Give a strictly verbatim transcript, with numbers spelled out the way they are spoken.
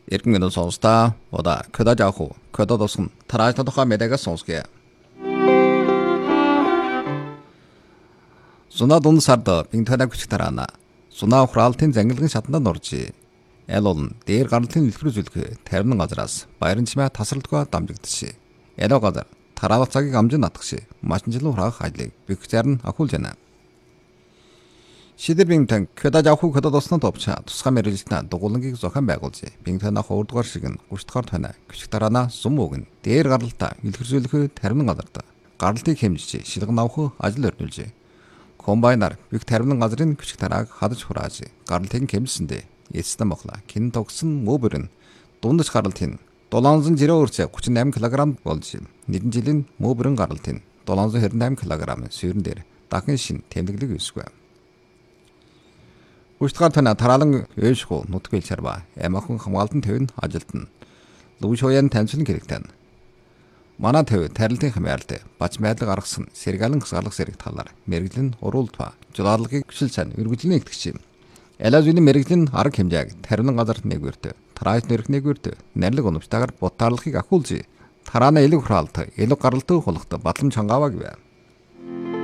Иргэн минут сонсдаа ода көдөж авах уу көдө тосгон тарааж тодорхой мэдээгээ сонсгоё. Сунаа дунд сард бинтэнэ хүч тараана. Сунаа ухраалтын зангилгын шатанд орж эл олон дээр гарлын илхрүү зүлхэ тарин газраас баярын чимээ тасралтгүй дамжигдчих. Эло газар тараах цагийг амжин натгах машинжил ухраах ажлыг бигцээр нь ахуулж байна. Шидэр бинтэн көдөж авах уу көдө тосноо топча тусгай мэрэгчлэн дугуулангийг зохион байгуулж бинтэнэ хуурдгаар шиг нь гүштгэр тань küçük тараана сум өгн дээр гарлалтаа илхэрзүүлэх тарин газарт гарлтыг хэмжиж шилгэн авах ажил өрнүүлж комбайнаар биг тарин газрын küçük тарааг хадаж хурааж гарлтыг хэмжсэндээ эцэстэн мохла кин тогсон мөбөрн дундаж гарлтын долоонзон жирэ өрцө гучин восемь килограмм болж нэгэн жилийн мөбөрн гарлтын долоонзон хэдэн восемь килограмм сүйрэн дээр дахин шин тэмдэглэг үүсгэв. Гүштгэр тань тараалан өөшгөө нутгил чарба эмахан хамгаалтан төв нь ажилтна. Лүүшөөен таньчлан хэрэгтэн. Манай төв тарилтын хэмэрлэлд бач байдлыг гаргасан сэргэлэн хасгалах зэрэг талаар мэрэгжлийн уруултва жуулалгыг гүшил сайн үргэлжлэн итгэж юм. Элазүний мэрэгжлийн арга хэмжээг тарин газарт нэгвэрт тарааж нэрх нэгвэрт нэрлэг оновчтойгоор бутаарлахыг ахуулж тараана элэг хураалт элэг гаралтай хулахт батлам чангааваа гэв.